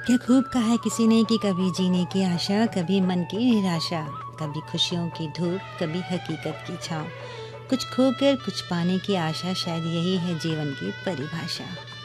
क्या खूब कहा है किसी ने कि कभी जीने की आशा, कभी मन की निराशा, कभी खुशियों की धूप, कभी हकीकत की छाँव। कुछ खोकर कुछ पाने की आशा, शायद यही है जीवन की परिभाषा।